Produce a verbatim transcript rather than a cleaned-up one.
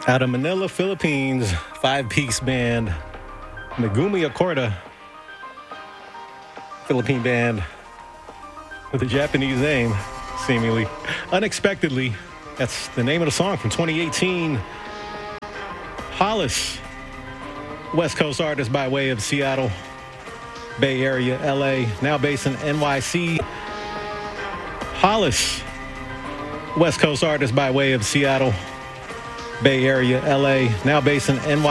Out of Manila, Philippines, five-piece band, Megumi Acorda, Philippine band with a Japanese name, seemingly. Unexpectedly, that's the name of the song from twenty eighteen. Hollis, West Coast artist by way of Seattle, Bay Area, L A, now based in N Y C. Hollis, West Coast artist by way of Seattle, Bay Area, L A, now based in N Y C.